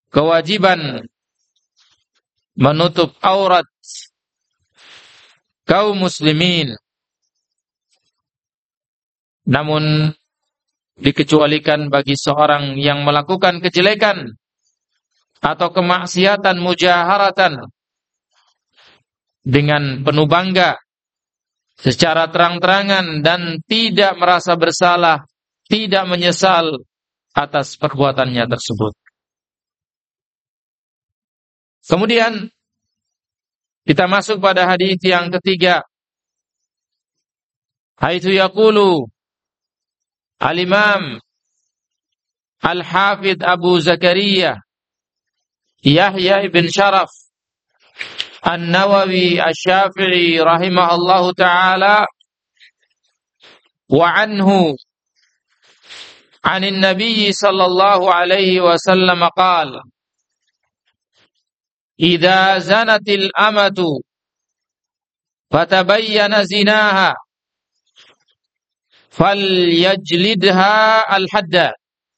kewajiban menutup aurat kaum muslimin, namun dikecualikan bagi seorang yang melakukan kejelekan atau kemaksiatan mujaharatan dengan penuh bangga secara terang-terangan dan tidak merasa bersalah, tidak menyesal atas perbuatannya tersebut. Kemudian kita masuk pada hadis yang ketiga. Haitsu yaqulu Al-Imam Al-Hafidh Abu Zakaria Yahya ibn Sharaf An-Nawawi Asy-Syafi'i rahimahullahu ta'ala wa anhu 'anin Nabi sallallahu alaihi wasallam qala idza zanatil amatu fatabayyana zinaha falyajlidha al-hadda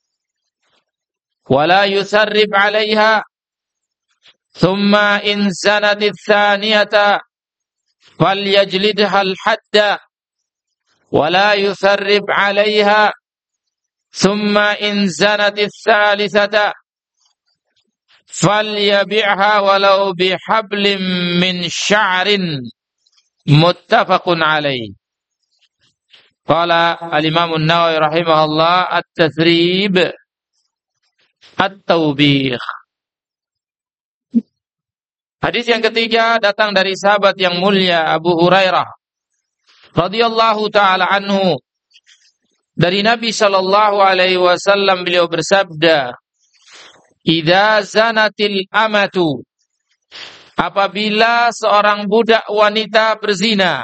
wa la yusarrib 'alayha thumma in zanatit thaniyata falyajlidha al-hadda wa la yusarrib 'alayha thumma in zanatit thalithata falyabi'ha walau bihablim min sya'rin muttafaqun 'alaihi. Qala al-Imam An-Nawawi rahimahullah at-tathrib at-tawbih. Hadis yang ketiga datang dari sahabat yang mulia Abu Hurairah radhiyallahu taala anhu, dari Nabi sallallahu alaihi wasallam beliau bersabda, idza zanatil amatu, apabila seorang budak wanita berzina,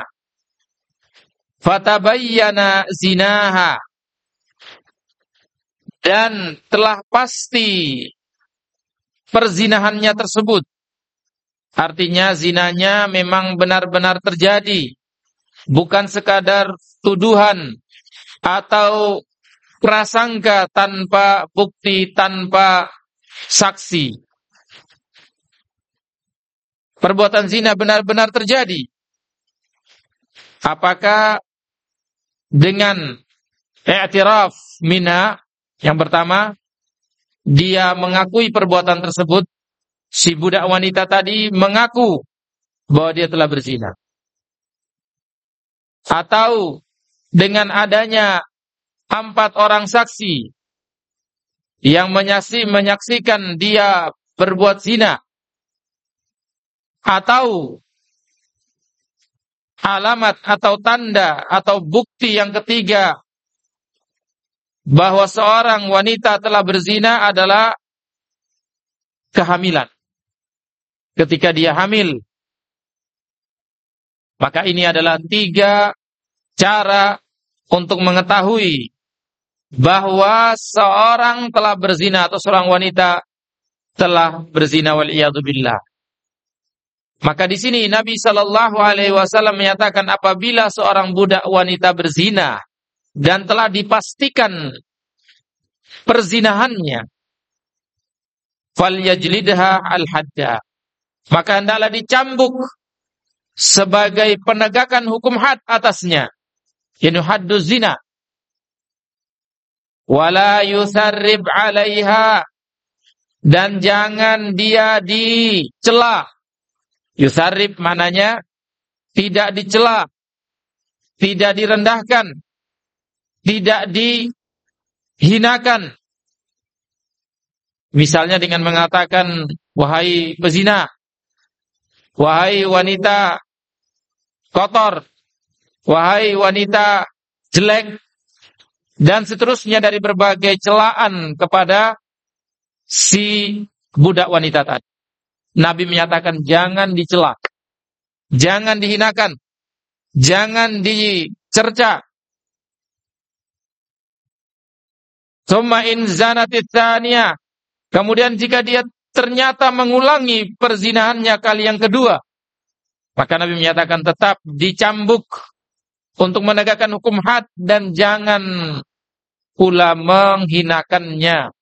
fatabayyana zinaha, dan telah pasti perzinahannya tersebut, artinya zinanya memang benar-benar terjadi, bukan sekadar tuduhan atau prasangka tanpa bukti, tanpa saksi. Perbuatan zina benar-benar terjadi. Apakah dengan i'tiraf minha, yang pertama, dia mengakui perbuatan tersebut, si budak wanita tadi mengaku bahwa dia telah berzina. Atau dengan adanya 4 orang saksi yang menyaksikan dia berbuat zina, atau alamat atau tanda atau bukti yang ketiga bahwa seorang wanita telah berzina adalah kehamilan. Ketika dia hamil, maka ini adalah 3 cara untuk mengetahui bahwa seorang telah berzina atau seorang wanita telah berzina wal iyadu billah. Maka di sini Nabi sallallahu alaihi wasallam menyatakan apabila seorang budak wanita berzina dan telah dipastikan perzinahannya, falyajlidha al-hadda, maka hendaklah dicambuk sebagai penegakan hukum had atasnya, yaitu hadduz zina. Wala yusarrib 'alaiha, dan jangan dia dicela. Yusarrib mananya tidak dicela, tidak direndahkan, tidak dihinakan. Misalnya dengan mengatakan, wahai pezina, wahai wanita kotor, wahai wanita jelek, dan seterusnya dari berbagai celaan kepada si budak wanita tadi. Nabi menyatakan jangan dicela, jangan dihinakan, jangan dicerca. Tsumma in zanatit tsaniyah, kemudian jika dia ternyata mengulangi perzinahannya kali yang kedua, maka Nabi menyatakan tetap dicambuk untuk menegakkan hukum had dan jangan pula menghinakannya.